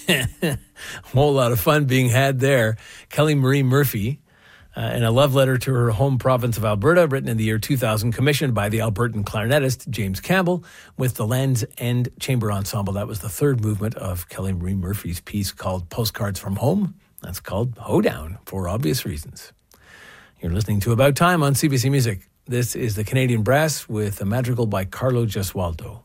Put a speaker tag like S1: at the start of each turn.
S1: A whole lot of fun being had there. Kelly Marie Murphy, in a love letter to her home province of Alberta, written in the year 2000, commissioned by the Albertan clarinetist James Campbell with the Land's End Chamber Ensemble. That was the third movement of Kelly Marie Murphy's piece called Postcards from Home. That's called Hoedown, for obvious reasons. You're listening to About Time on CBC Music. This is the Canadian Brass with a madrigal by Carlo Gesualdo.